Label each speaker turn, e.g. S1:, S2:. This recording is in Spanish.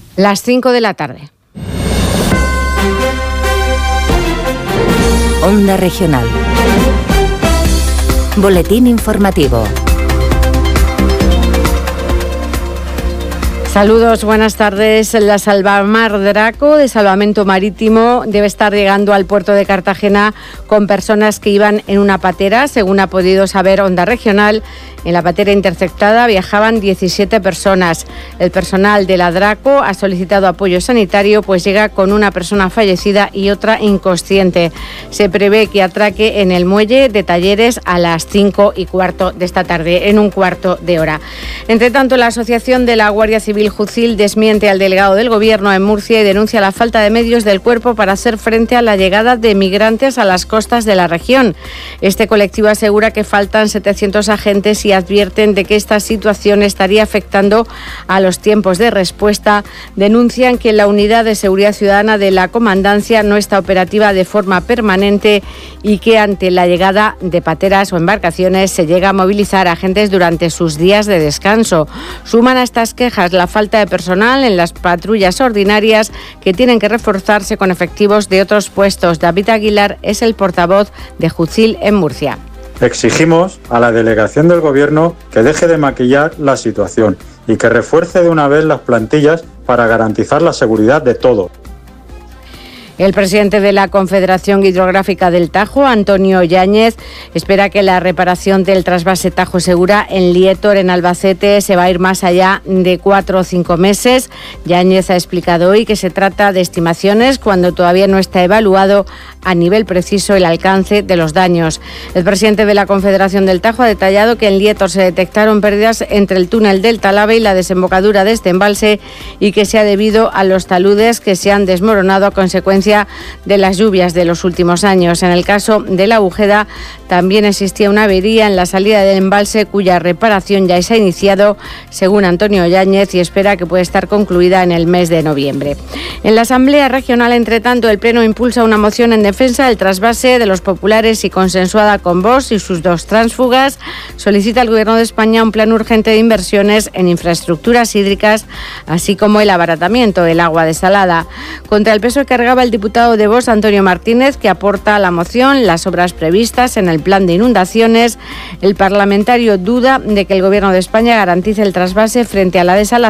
S1: Las 5 de la tarde.
S2: Onda Regional. Boletín informativo.
S1: Saludos, buenas tardes. La Salvamar Draco de Salvamento Marítimo debe estar llegando al puerto de Cartagena con personas que iban en una patera. Según ha podido saber Onda Regional, en la patera interceptada viajaban 17 personas. El personal de la Draco ha solicitado apoyo sanitario, pues llega con una persona fallecida y otra inconsciente. Se prevé que atraque en el muelle de Talleres a las 5:15 de esta tarde, en un cuarto de hora. Entre tanto, la Asociación de la Guardia Civil Jucil desmiente al delegado del Gobierno en Murcia y denuncia la falta de medios del cuerpo para hacer frente a la llegada de migrantes a las costas de la región. Este colectivo asegura que faltan 700 agentes y advierten de que esta situación estaría afectando a los tiempos de respuesta. Denuncian que la Unidad de Seguridad Ciudadana de la Comandancia no está operativa de forma permanente y que ante la llegada de pateras o embarcaciones se llega a movilizar agentes durante sus días de descanso. Suman a estas quejas la falta de personal en las patrullas ordinarias, que tienen que reforzarse con efectivos de otros puestos. David Aguilar es el portavoz de Jucil en Murcia.
S3: Exigimos a la delegación del Gobierno que deje de maquillar la situación y que refuerce de una vez las plantillas para garantizar la seguridad de todos.
S1: El presidente de la Confederación Hidrográfica del Tajo, Antonio Yáñez, espera que la reparación del trasvase Tajo Segura en Lietor, en Albacete, se va a ir más allá de 4 o 5 meses. Yáñez ha explicado hoy que se trata de estimaciones cuando todavía no está evaluado a nivel preciso el alcance de los daños. El presidente de la Confederación del Tajo ha detallado que en Lietor se detectaron pérdidas entre el túnel del Talave y la desembocadura de este embalse y que se ha debido a los taludes que se han desmoronado a consecuencia de las lluvias de los últimos años. En el caso de la Bújeda también existía una avería en la salida del embalse cuya reparación ya se ha iniciado, según Antonio Yáñez, y espera que pueda estar concluida en el mes de noviembre. En la Asamblea Regional, entre tanto, el Pleno impulsa una moción en defensa del trasvase de los populares y consensuada con Vox y sus 2 tránsfugas. Solicita al Gobierno de España un plan urgente de inversiones en infraestructuras hídricas, así como el abaratamiento del agua desalada. Contra el PSOE cargaba el diputado de Vox, Antonio Martínez, que aporta a la moción las obras previstas en el plan de inundaciones. El parlamentario duda de que el Gobierno de España garantice el trasvase frente a la desalación